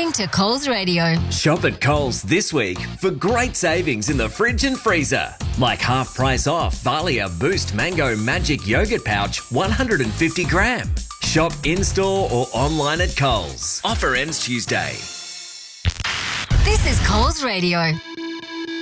listening to Coles Radio. Shop at Coles this week for great savings in the fridge and freezer. Like half price off Valia Boost Mango Magic Yogurt Pouch 150 gram. Shop in-store or online at Coles. Offer ends Tuesday. This is Coles Radio.